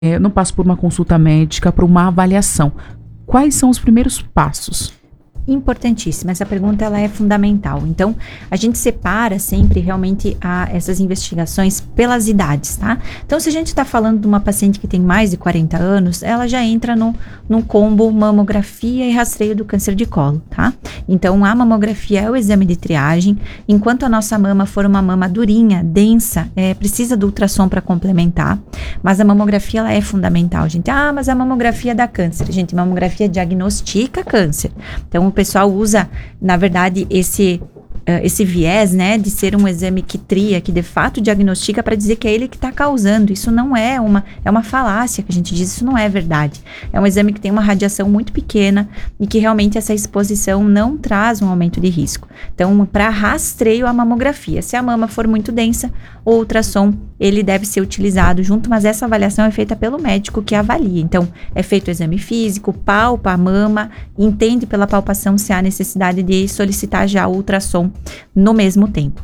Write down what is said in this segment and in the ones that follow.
eu não passo por uma consulta médica, por uma avaliação. Quais são os primeiros passos? Importantíssima, essa pergunta ela é fundamental. Então, a gente separa sempre realmente essas investigações pelas idades, tá? Então, se a gente está falando de uma paciente que tem mais de 40 anos, ela já entra no combo mamografia e rastreio do câncer de colo, tá? Então, a mamografia é o exame de triagem. Enquanto a nossa mama for uma mama durinha, densa, precisa do ultrassom para complementar, mas a mamografia ela é fundamental, gente. Ah, mas a mamografia dá câncer. Gente, mamografia diagnostica câncer. Então, o pessoal usa, na verdade, esse viés, né, de ser um exame que tria, que de fato diagnostica para dizer que é ele que está causando. Isso não é uma falácia que a gente diz, isso não é verdade. É um exame que tem uma radiação muito pequena e que realmente essa exposição não traz um aumento de risco. Então, para rastreio a mamografia, se a mama for muito densa, o ultrassom, ele deve ser utilizado junto, mas essa avaliação é feita pelo médico que avalia. Então, é feito o exame físico, palpa a mama, entende pela palpação se há necessidade de solicitar já o ultrassom no mesmo tempo.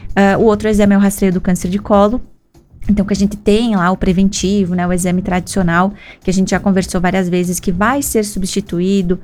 O outro exame é o rastreio do câncer de colo. Então, que a gente tem lá o preventivo, né, o exame tradicional, que a gente já conversou várias vezes, que vai ser substituído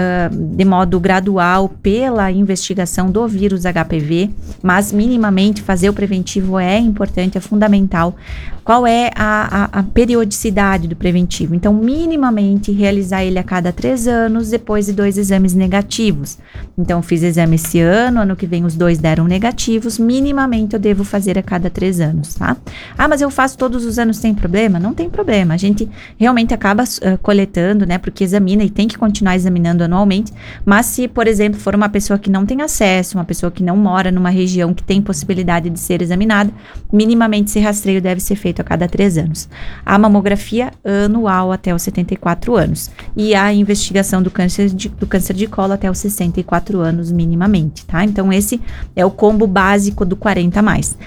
de modo gradual pela investigação do vírus HPV, mas minimamente fazer o preventivo é importante, é fundamental. Qual é a periodicidade do preventivo? Então, minimamente realizar ele a cada 3 anos, depois de 2 exames negativos. Então, fiz exame esse ano que vem os 2 deram negativos, minimamente eu devo fazer a cada 3 anos, tá? Ah, mas eu faço todos os anos, tem problema? Não tem problema, a gente realmente acaba coletando, né, porque examina e tem que continuar examinando anualmente, mas se, por exemplo, for uma pessoa que não tem acesso, uma pessoa que não mora numa região que tem possibilidade de ser examinada, minimamente esse rastreio deve ser feito a cada 3 anos. A mamografia anual até os 74 anos e a investigação do câncer de colo até os 64 anos minimamente, tá? Então esse é o combo básico do 40 mais.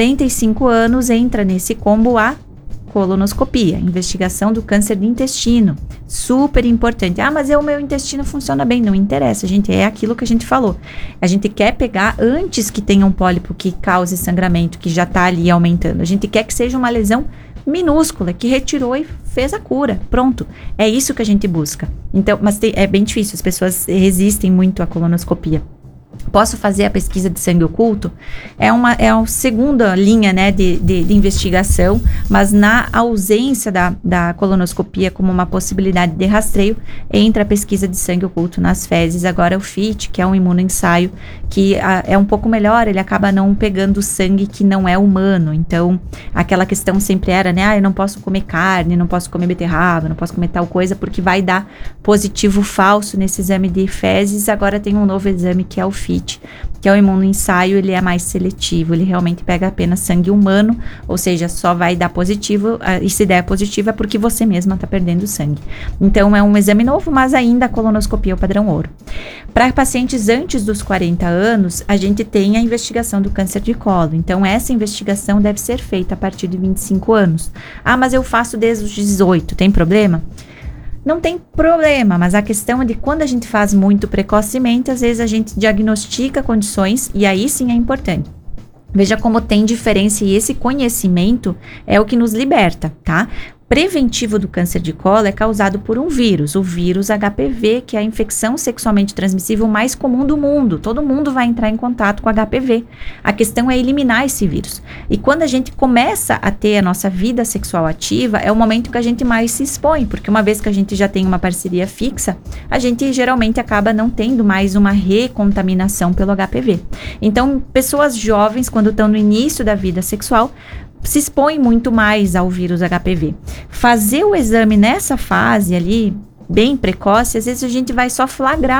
45 anos entra nesse combo a colonoscopia, investigação do câncer de intestino, super importante. Ah, mas o meu intestino funciona bem, não interessa, gente, é aquilo que a gente falou. A gente quer pegar antes que tenha um pólipo que cause sangramento, que já tá ali aumentando. A gente quer que seja uma lesão minúscula, que retirou e fez a cura, pronto. É isso que a gente busca. Então, mas é bem difícil, as pessoas resistem muito à colonoscopia. Posso fazer a pesquisa de sangue oculto? É a segunda linha, né, de investigação, mas na ausência da colonoscopia como uma possibilidade de rastreio, entra a pesquisa de sangue oculto nas fezes. Agora o FIT, que é um imunoensaio, que é um pouco melhor, ele acaba não pegando sangue que não é humano. Então, aquela questão sempre era, né, eu não posso comer carne, não posso comer beterraba, não posso comer tal coisa, porque vai dar positivo falso nesse exame de fezes. Agora tem um novo exame que é o FIT, que é o imunoensaio, ele é mais seletivo, ele realmente pega apenas sangue humano, ou seja, só vai dar positivo, e se der positivo é porque você mesma está perdendo sangue. Então é um exame novo, mas ainda a colonoscopia é o padrão ouro. Para pacientes antes dos 40 anos, a gente tem a investigação do câncer de colo, então essa investigação deve ser feita a partir de 25 anos. Ah, mas eu faço desde os 18, tem problema? Não tem problema, mas a questão é de quando a gente faz muito precocemente, às vezes a gente diagnostica condições e aí sim é importante. Veja como tem diferença e esse conhecimento é o que nos liberta, tá? Preventivo do câncer de colo é causado por um vírus, o vírus HPV, que é a infecção sexualmente transmissível mais comum do mundo. Todo mundo vai entrar em contato com HPV. A questão é eliminar esse vírus. E quando a gente começa a ter a nossa vida sexual ativa, é o momento que a gente mais se expõe, porque uma vez que a gente já tem uma parceria fixa, a gente geralmente acaba não tendo mais uma recontaminação pelo HPV. Então, pessoas jovens, quando estão no início da vida sexual, se expõe muito mais ao vírus HPV. Fazer o exame nessa fase ali, bem precoce, às vezes a gente vai só flagrar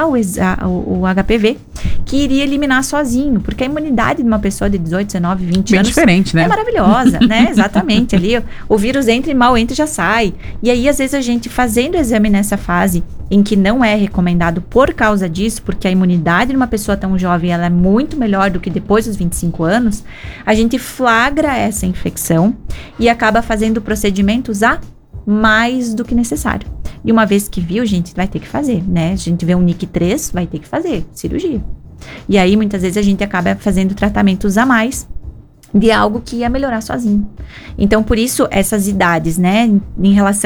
o HPV, que iria eliminar sozinho, porque a imunidade de uma pessoa de 18, 19, 20 bem anos diferente, né? É maravilhosa, né? Exatamente, ali o vírus entra e mal entra e já sai. E aí, às vezes, a gente fazendo o exame nessa fase, em que não é recomendado por causa disso, porque a imunidade de uma pessoa tão jovem, ela é muito melhor do que depois dos 25 anos, a gente flagra essa infecção e acaba fazendo procedimentos a mais do que necessário. E uma vez que viu, gente, vai ter que fazer, né? A gente vê um NIC3, vai ter que fazer cirurgia. E aí, muitas vezes, a gente acaba fazendo tratamentos a mais de algo que ia melhorar sozinho. Então, por isso, essas idades, né, em relação